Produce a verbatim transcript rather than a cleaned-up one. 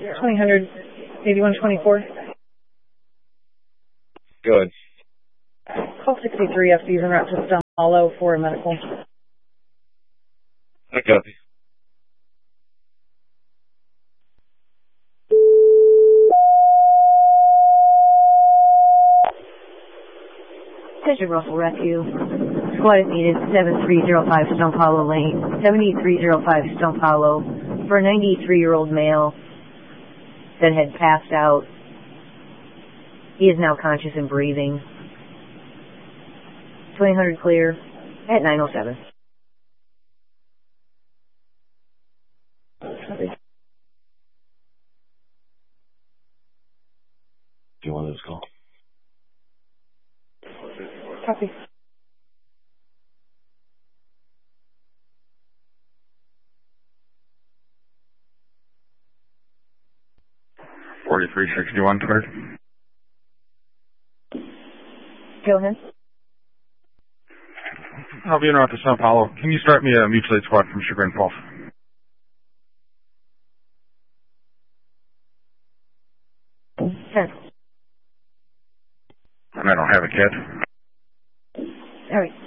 twenty hundred, eighty-one twenty-four. Good. Call sixty-three F Ds en route to Stump Hollow for a medical. I copy. Attention Russell Rescue. Squad is needed seven three zero five Stump Hollow Lane, seventy-three oh five Stump Hollow, for a ninety-three-year-old male that had passed out. He is now conscious and breathing. twenty hundred clear at nine oh seven. Copy. Do you want this call? Copy. forty-three sixty-one, cleared. Go ahead. I'll be en route to Stump Hollow. Can you start me a mutual aid squad from Chagrin Falls? ten. And I don't have a kid. All right.